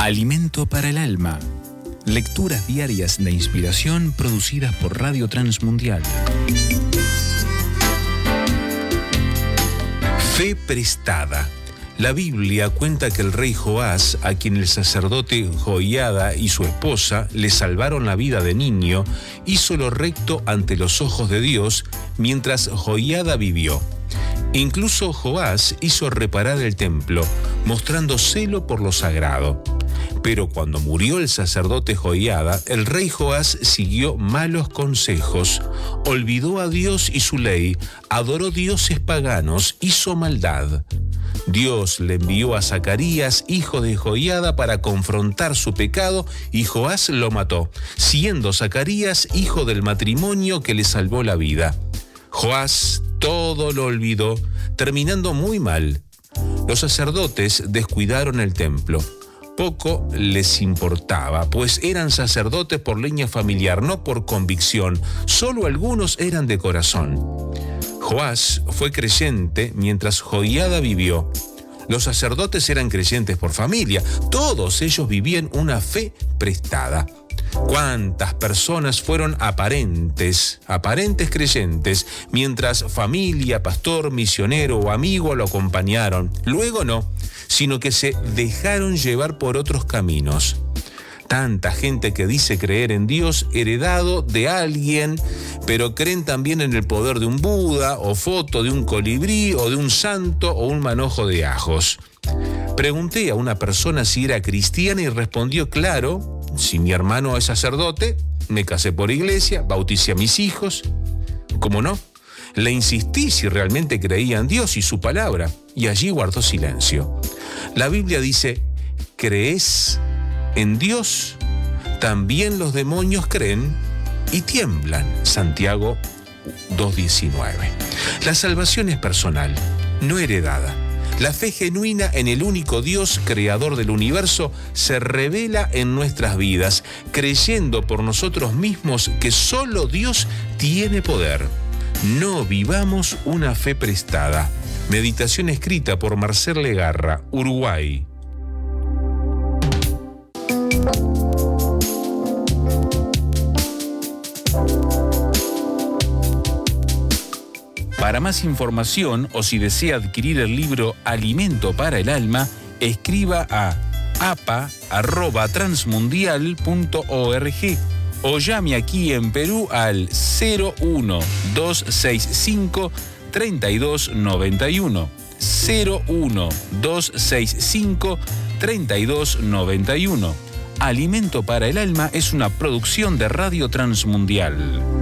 Alimento para el alma. Lecturas diarias de inspiración producidas por Radio Transmundial. Fe prestada. La Biblia cuenta que el rey Joás, a quien el sacerdote Joiada y su esposa le salvaron la vida de niño, hizo lo recto ante los ojos de Dios mientras Joiada vivió. Incluso Joás hizo reparar el templo, mostrando celo por lo sagrado. Pero cuando murió el sacerdote Joiada, el rey Joás siguió malos consejos, olvidó a Dios y su ley, adoró dioses paganos, hizo maldad. Dios le envió a Zacarías, hijo de Joiada, para confrontar su pecado, y Joás lo mató, siendo Zacarías hijo del matrimonio que le salvó la vida. Joás todo lo olvidó, terminando muy mal. Los sacerdotes descuidaron el templo. Poco les importaba, pues eran sacerdotes por leña familiar, no por convicción. Solo algunos eran de corazón. Joás fue creyente mientras Joiada vivió. Los sacerdotes eran creyentes por familia. Todos ellos vivían una fe prestada. ¿Cuántas personas fueron aparentes creyentes, mientras familia, pastor, misionero o amigo lo acompañaron? Luego no, sino que se dejaron llevar por otros caminos. Tanta gente que dice creer en Dios heredado de alguien, pero creen también en el poder de un Buda, o foto de un colibrí, o de un santo, o un manojo de ajos. Pregunté a una persona si era cristiana y respondió: claro, si mi hermano es sacerdote, me casé por iglesia, bauticé a mis hijos. ¿Cómo no? Le insistí si realmente creía en Dios y su palabra, y allí guardó silencio. La Biblia dice: ¿crees en Dios? También los demonios creen y tiemblan. Santiago 2:19. La salvación es personal, no heredada. La fe genuina en el único Dios, creador del universo, se revela en nuestras vidas, creyendo por nosotros mismos que solo Dios tiene poder. No vivamos una fe prestada. Meditación escrita por Marcel Legarra, Uruguay. Para más información o si desea adquirir el libro Alimento para el Alma, escriba a apa@transmundial.org o llame aquí en Perú al 01265 3291. 01265 3291. Alimento para el Alma es una producción de Radio Transmundial.